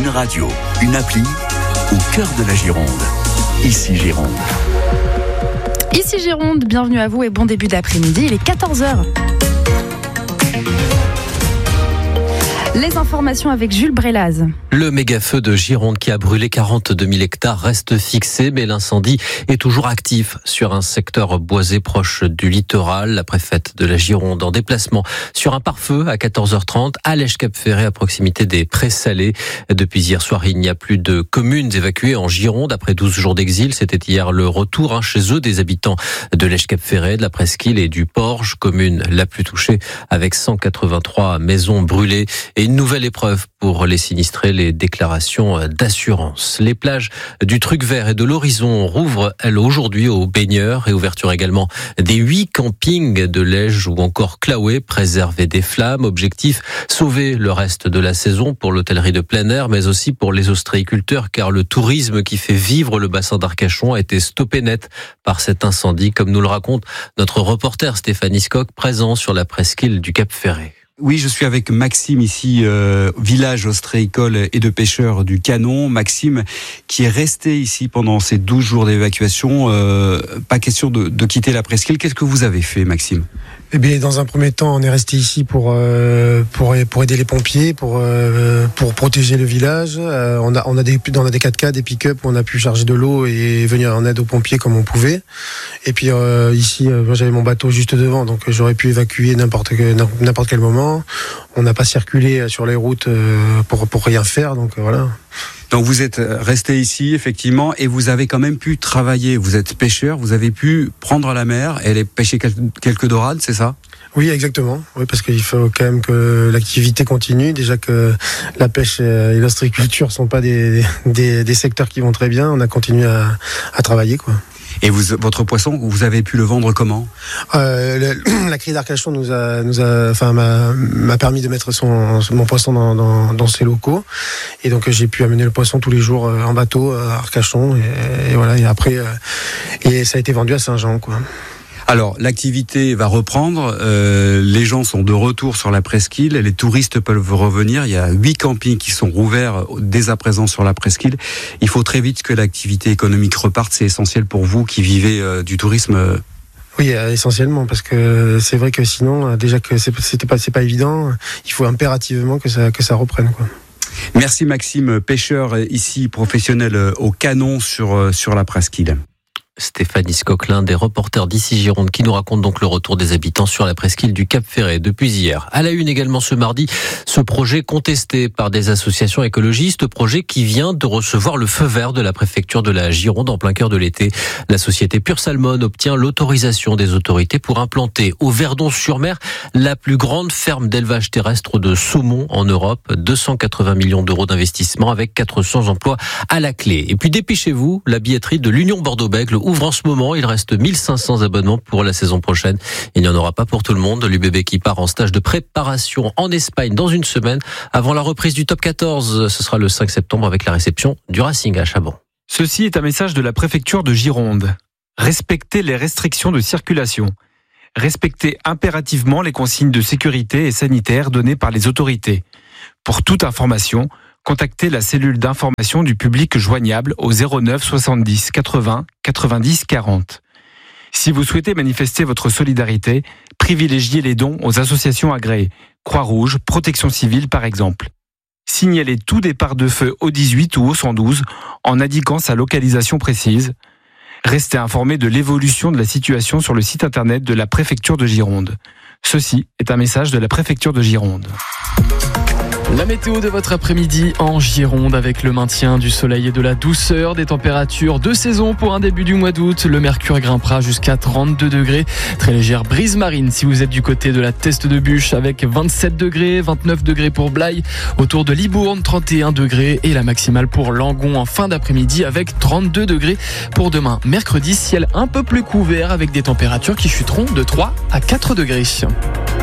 radio, une appli au cœur de la Gironde. Ici Gironde. Ici Gironde, bienvenue à vous et bon début d'après-midi, il est 14h. Les informations avec Jules Brélaz. Le méga-feu de Gironde qui a brûlé 42 000 hectares reste fixé, mais l'incendie est toujours actif sur un secteur boisé proche du littoral. La préfète de la Gironde en déplacement sur un pare-feu à 14h30 à Lèche-Cap-Ferré à proximité des Prés-Salés. Depuis hier soir, il n'y a plus de communes évacuées en Gironde après 12 jours d'exil. C'était hier le retour chez eux des habitants de Lèche-Cap-Ferré, de la Presqu'île et du Porge, commune la plus touchée avec 183 maisons brûlées. Et une nouvelle épreuve pour les sinistrés, les déclarations d'assurance. Les plages du Truc Vert et de l'Horizon rouvrent, elles, aujourd'hui aux baigneurs et ouverture également des 8 campings de Lège ou encore Claouet, préserver des flammes. Objectif, sauver le reste de la saison pour l'hôtellerie de plein air, mais aussi pour les ostréiculteurs, car le tourisme qui fait vivre le bassin d'Arcachon a été stoppé net par cet incendie, comme nous le raconte notre reporter Stéphanie Skock, présent sur la presqu'île du Cap-Ferré. Oui, je suis avec Maxime ici, village ostréicole et de pêcheurs du Canon. Maxime qui est resté ici pendant ces 12 jours d'évacuation. Pas question de quitter la presqu'île. Qu'est-ce que vous avez fait, Maxime ? Eh bien, dans un premier temps, on est resté ici pour aider les pompiers, pour protéger le village. On a des 4x4, des pick-up où on a pu charger de l'eau et venir en aide aux pompiers comme on pouvait. Et puis ici, moi, j'avais mon bateau juste devant, donc j'aurais pu évacuer n'importe quel moment. On n'a pas circulé sur les routes pour rien faire, donc voilà. Donc vous êtes resté ici, effectivement, et vous avez quand même pu travailler. Vous êtes pêcheur, vous avez pu prendre la mer et aller pêcher quelques dorades, c'est ça ? Oui, exactement. Oui, parce qu'il faut quand même que l'activité continue. Déjà que la pêche et l'ostréiculture sont pas des secteurs qui vont très bien. On a continué à travailler, quoi. Et votre poisson, vous avez pu le vendre comment ? La Criée d'Arcachon m'a permis de mettre mon poisson dans ses locaux, et donc j'ai pu amener le poisson tous les jours en bateau à Arcachon, et voilà. Et après, et ça a été vendu à Saint-Jean, quoi. Alors, l'activité va reprendre, les gens sont de retour sur la presqu'île, les touristes peuvent revenir, il y a 8 campings qui sont rouverts dès à présent sur la presqu'île. Il faut très vite que l'activité économique reparte, c'est essentiel pour vous qui vivez du tourisme. Oui, essentiellement, parce que c'est vrai que sinon, déjà que c'est pas évident, il faut impérativement que ça reprenne, quoi. Merci Maxime, pêcheur ici, professionnel au Canon sur la presqu'île. Stéphanie Skock, l'un des reporters d'Ici Gironde, qui nous raconte donc le retour des habitants sur la presqu'île du Cap-Ferré depuis hier. À la une également ce mardi, ce projet contesté par des associations écologistes, projet qui vient de recevoir le feu vert de la préfecture de la Gironde en plein cœur de l'été. La société Pure Salmon obtient l'autorisation des autorités pour implanter au Verdon-sur-Mer la plus grande ferme d'élevage terrestre de saumon en Europe. 280 millions d'euros d'investissement avec 400 emplois à la clé. Et puis dépêchez-vous, la billetterie de l'Union Bordeaux-Bègles ouvre en ce moment. Il reste 1500 abonnements pour la saison prochaine. Il n'y en aura pas pour tout le monde. L'UBB qui part en stage de préparation en Espagne dans une semaine avant la reprise du top 14. Ce sera le 5 septembre avec la réception du Racing à Chabon. Ceci est un message de la préfecture de Gironde. Respectez les restrictions de circulation. Respectez impérativement les consignes de sécurité et sanitaire données par les autorités. Pour toute information, contactez la cellule d'information du public joignable au 09 70 80 90 40. Si vous souhaitez manifester votre solidarité, privilégiez les dons aux associations agréées, Croix-Rouge, Protection Civile par exemple. Signalez tout départ de feu au 18 ou au 112 en indiquant sa localisation précise. Restez informé de l'évolution de la situation sur le site internet de la préfecture de Gironde. Ceci est un message de la préfecture de Gironde. La météo de votre après-midi en Gironde avec le maintien du soleil et de la douceur, des températures de saison pour un début du mois d'août. Le mercure grimpera jusqu'à 32 degrés. Très légère brise marine si vous êtes du côté de la Teste de Bûche avec 27 degrés, 29 degrés pour Blaye. Autour de Libourne, 31 degrés et la maximale pour Langon en fin d'après-midi avec 32 degrés. Pour demain, mercredi, ciel un peu plus couvert avec des températures qui chuteront de 3 à 4 degrés.